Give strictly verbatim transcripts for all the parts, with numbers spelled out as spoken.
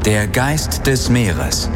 Der Geist des Meeres.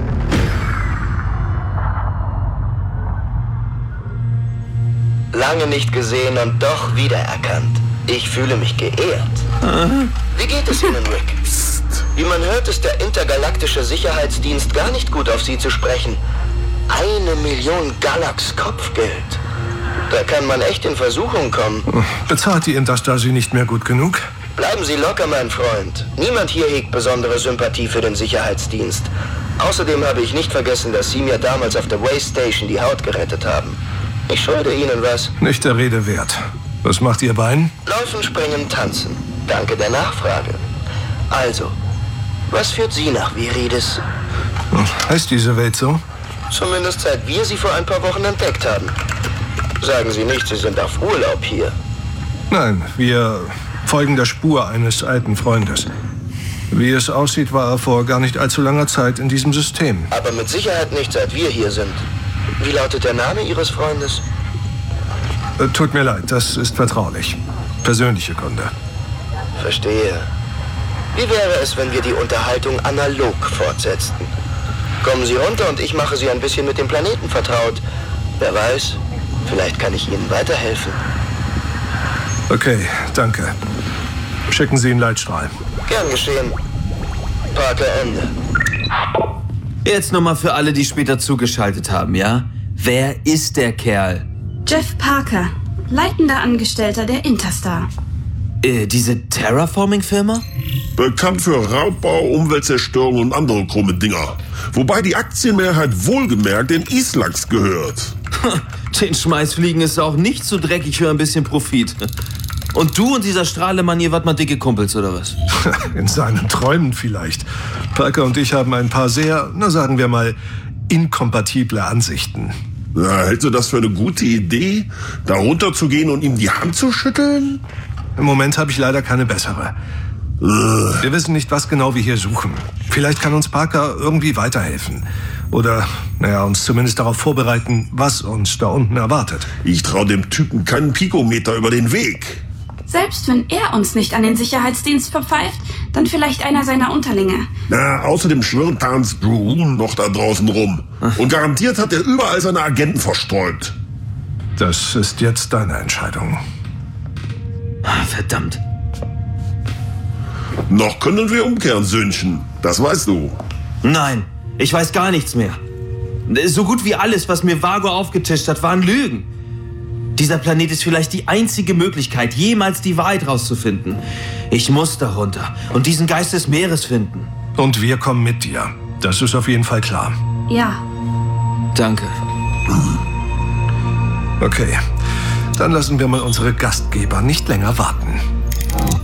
Lange nicht gesehen und doch wiedererkannt. Ich fühle mich geehrt. Aha. Wie geht es Ihnen, Rick? Wie man hört, ist der intergalaktische Sicherheitsdienst gar nicht gut auf Sie zu sprechen. Eine Million Galax Kopfgeld. Da kann man echt in Versuchung kommen. Bezahlt die Interstasi nicht mehr gut genug? Bleiben Sie locker, mein Freund. Niemand hier hegt besondere Sympathie für den Sicherheitsdienst. Außerdem habe ich nicht vergessen, dass Sie mir damals auf der Way Station die Haut gerettet haben. Ich schulde Ihnen was. Nicht der Rede wert. Was macht Ihr Bein? Laufen, springen, tanzen. Danke der Nachfrage. Also, was führt Sie nach Viridis? Heißt diese Welt so? Zumindest seit wir sie vor ein paar Wochen entdeckt haben. Sagen Sie nicht, Sie sind auf Urlaub hier. Nein, wir folgen der Spur eines alten Freundes. Wie es aussieht, war er vor gar nicht allzu langer Zeit in diesem System. Aber mit Sicherheit nicht, seit wir hier sind. Wie lautet der Name Ihres Freundes? Äh, tut mir leid, das ist vertraulich. Persönliche Gründe. Verstehe. Wie wäre es, wenn wir die Unterhaltung analog fortsetzten? Kommen Sie runter und ich mache Sie ein bisschen mit dem Planeten vertraut. Wer weiß, vielleicht kann ich Ihnen weiterhelfen. Okay, danke. Schicken Sie einen Leitstrahl. Gern geschehen. Parker, Ende. Jetzt nochmal für alle, die später zugeschaltet haben, ja? Wer ist der Kerl? Jeff Parker, leitender Angestellter der Interstar. Äh, diese Terraforming-Firma? Bekannt für Raubbau, Umweltzerstörung und andere krumme Dinger. Wobei die Aktienmehrheit wohlgemerkt den Islax gehört. Den Schmeißfliegen ist auch nicht so dreckig für ein bisschen Profit. Und du und dieser Strahlemann, ihr wart mal dicke Kumpels, oder was? In seinen Träumen vielleicht. Parker und ich haben ein paar sehr, na sagen wir mal, inkompatible Ansichten. Na, hältst du das für eine gute Idee, da runterzugehen und ihm die Hand zu schütteln? Im Moment habe ich leider keine bessere. Wir wissen nicht, was genau wir hier suchen. Vielleicht kann uns Parker irgendwie weiterhelfen. Oder, naja, uns zumindest darauf vorbereiten, was uns da unten erwartet. Ich traue dem Typen keinen Pikometer über den Weg. Selbst wenn er uns nicht an den Sicherheitsdienst verpfeift, dann vielleicht einer seiner Unterlinge. Na, außerdem schwirrt Hans Broom noch da draußen rum. Und garantiert hat er überall seine Agenten verstreut. Das ist jetzt deine Entscheidung. Verdammt. Noch können wir umkehren, Söhnchen. Das weißt du. Nein, ich weiß gar nichts mehr. So gut wie alles, was mir Vago aufgetischt hat, waren Lügen. Dieser Planet ist vielleicht die einzige Möglichkeit, jemals die Wahrheit rauszufinden. Ich muss darunter und diesen Geist des Meeres finden. Und wir kommen mit dir. Das ist auf jeden Fall klar. Ja. Danke. Okay, dann lassen wir mal unsere Gastgeber nicht länger warten.